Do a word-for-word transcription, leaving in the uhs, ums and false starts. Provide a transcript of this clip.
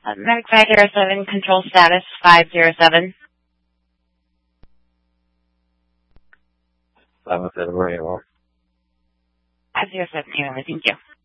Uh, Medic five zero seven, control status five zero seven. five oh seven, where you are? five zero seven, anyway, thank you.